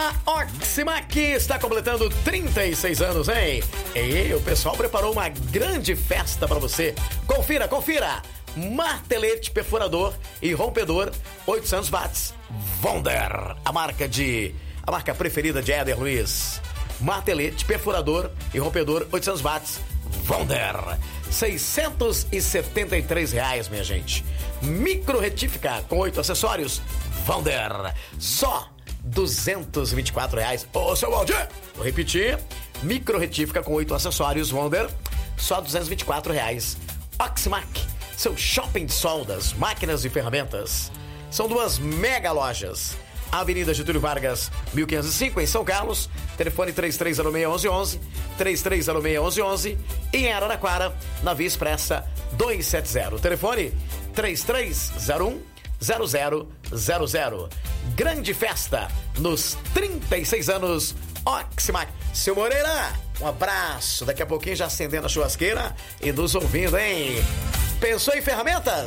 A Oximac está completando 36 anos, hein? E o pessoal preparou uma grande festa para você. Confira! Martelete perfurador e rompedor 800 watts Wonder, a marca preferida de Éder Luiz. Martelete perfurador e rompedor 800 watts Wonder, R$673, minha gente. Micro retífica com 8 acessórios Wonder, só R$224. Ô, seu Waldir, vou repetir. Micro retífica com 8 acessórios Wonder, só R$224. Oximac, seu shopping de soldas, máquinas e ferramentas. São 2 mega lojas. Avenida Getúlio Vargas, 1505, em São Carlos. Telefone 33061111, 33061111. E em Araraquara, na Via Expressa 270. Telefone 33010000. Grande festa nos 36 anos Oximac. Seu Moreira, um abraço. Daqui a pouquinho já acendendo a churrasqueira e nos ouvindo, hein? Pensou em ferramentas?